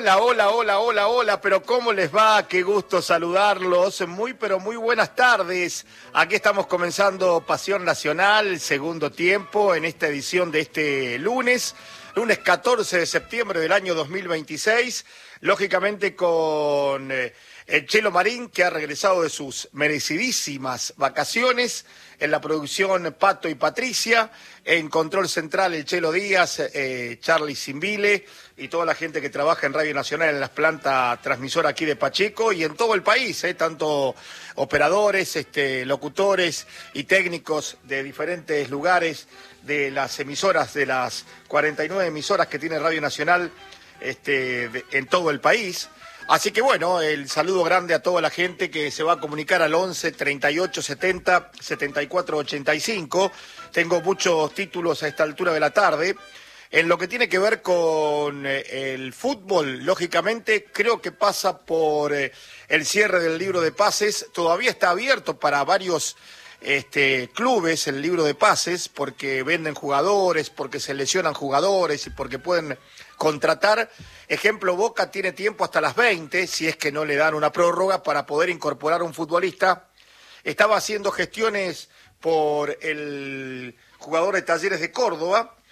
Hola, hola, hola, hola, hola, pero ¿cómo les va? Qué gusto saludarlos. Muy, pero muy buenas tardes. Aquí estamos comenzando Pasión Nacional, segundo tiempo, en esta edición de este lunes 14 de septiembre del año 2026. Lógicamente con el Chelo Marín, que ha regresado de sus merecidísimas vacaciones. En la producción, Pato y Patricia. En control central, el Chelo Díaz, Charlie Simbile y toda la gente que trabaja en Radio Nacional en las plantas transmisoras aquí de Pacheco y en todo el país, tanto operadores, locutores y técnicos de diferentes lugares de las emisoras, de las 49 emisoras que tiene Radio Nacional en todo el país. Así que bueno, el saludo grande a toda la gente que se va a comunicar al 11 38 70 74 85. Tengo muchos títulos a esta altura de la tarde. En lo que tiene que ver con el fútbol, lógicamente creo que pasa por el cierre del libro de pases. Todavía está abierto para varios clubes el libro de pases, porque venden jugadores, porque se lesionan jugadores y porque pueden contratar. Ejemplo, Boca tiene tiempo hasta las 20, si es que no le dan una prórroga, para poder incorporar un futbolista. Estaba haciendo gestiones por el jugador de Talleres de Córdoba,